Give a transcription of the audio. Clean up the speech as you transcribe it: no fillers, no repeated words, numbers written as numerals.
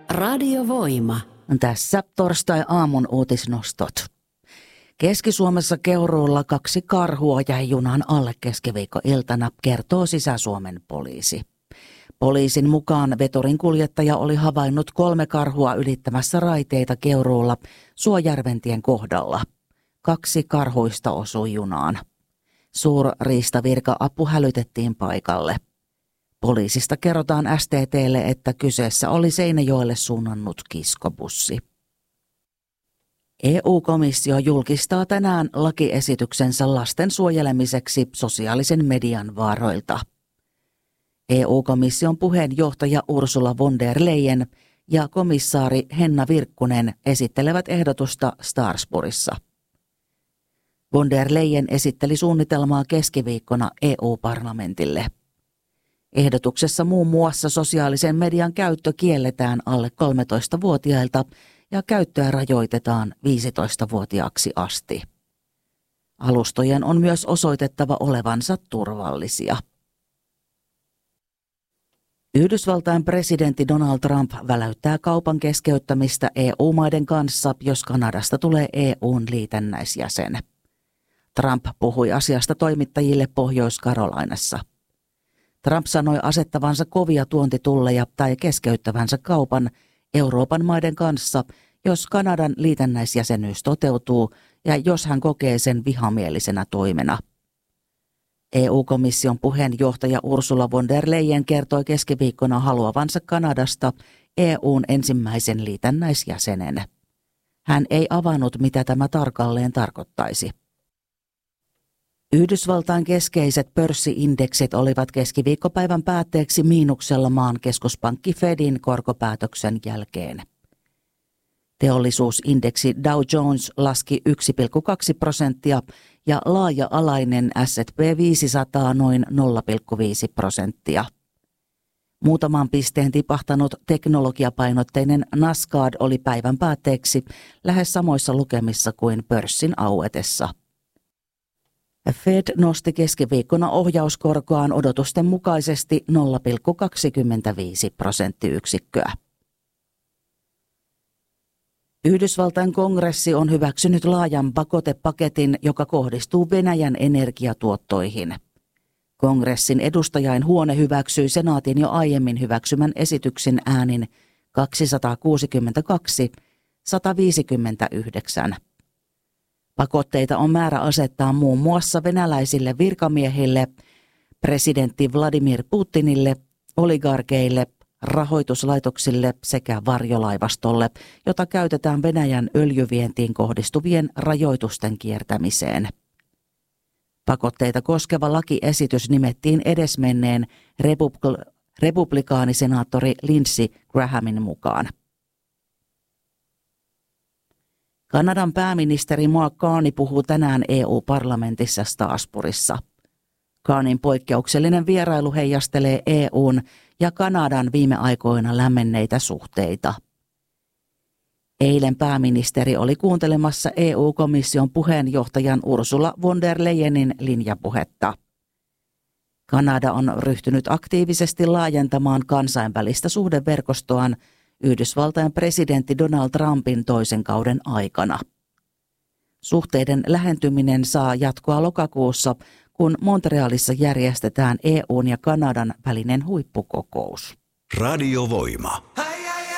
Radiovoima. Tässä torstai-aamun uutisnostot. Keski-Suomessa Keuruulla 2 karhua jäi junan alle keskiviikkoiltana, kertoo Sisä-Suomen poliisi. Poliisin mukaan veturinkuljettaja oli havainnut 3 karhua ylittämässä raiteita Keuruulla Suojärventien kohdalla. 2 karhuista osui junaan. Suurriistavirka-apu hälytettiin paikalle. Poliisista kerrotaan STT:lle, että kyseessä oli Seinäjoelle suunnannut kiskobussi. EU-komissio julkistaa tänään lakiesityksensä lasten suojelemiseksi sosiaalisen median vaaroilta. EU-komission puheenjohtaja Ursula von der Leyen ja komissaari Henna Virkkunen esittelevät ehdotusta Strasbourgissa. Von der Leyen esitteli suunnitelmaa keskiviikkona EU-parlamentille. Ehdotuksessa muun muassa sosiaalisen median käyttö kielletään alle 13-vuotiailta ja käyttöä rajoitetaan 15-vuotiaaksi asti. Alustojen on myös osoitettava olevansa turvallisia. Yhdysvaltain presidentti Donald Trump väläyttää kaupan keskeyttämistä EU-maiden kanssa, jos Kanadasta tulee EU:n liitännäisjäsen. Trump puhui asiasta toimittajille Pohjois-Carolinassa. Trump sanoi asettavansa kovia tuontitulleja tai keskeyttävänsä kaupan Euroopan maiden kanssa, jos Kanadan liitännäisjäsenyys toteutuu ja jos hän kokee sen vihamielisenä toimena. EU-komission puheenjohtaja Ursula von der Leyen kertoi keskiviikkona haluavansa Kanadasta EU:n ensimmäisen liitännäisjäsenen. Hän ei avannut, mitä tämä tarkalleen tarkoittaisi. Yhdysvaltain keskeiset pörssiindeksit olivat keskiviikkopäivän päätteeksi miinuksella maan keskuspankki Fedin korkopäätöksen jälkeen. Teollisuusindeksi Dow Jones laski 1,2% ja laaja-alainen S&P 500 noin 0,5%. Muutaman pisteen tipahtanut teknologiapainotteinen Nasdaq oli päivän päätteeksi lähes samoissa lukemissa kuin pörssin auetessa. Fed nosti keskiviikkona ohjauskorkoaan odotusten mukaisesti 0,25 prosenttiyksikköä. Yhdysvaltain kongressi on hyväksynyt laajan pakotepaketin, joka kohdistuu Venäjän energiatuottoihin. Kongressin edustajainhuone hyväksyi senaatin jo aiemmin hyväksymän esityksen äänin 262-159. Pakotteita on määrä asettaa muun muassa venäläisille virkamiehille, presidentti Vladimir Putinille, oligarkeille, rahoituslaitoksille sekä varjolaivastolle, jota käytetään Venäjän öljyvientiin kohdistuvien rajoitusten kiertämiseen. Pakotteita koskeva lakiesitys nimettiin edesmenneen republikaanisenaattori Lindsey Grahamin mukaan. Kanadan pääministeri Mark Carney puhuu tänään EU-parlamentissa Strasbourgissa. Carneyn poikkeuksellinen vierailu heijastelee EUn ja Kanadan viime aikoina lämmenneitä suhteita. Eilen pääministeri oli kuuntelemassa EU-komission puheenjohtajan Ursula von der Leyenin linjapuhetta. Kanada on ryhtynyt aktiivisesti laajentamaan kansainvälistä suhdeverkostoaan Yhdysvaltain presidentti Donald Trumpin toisen kauden aikana. Suhteiden lähentyminen saa jatkoa lokakuussa, kun Montrealissa järjestetään EUn ja Kanadan välinen huippukokous. Radiovoima.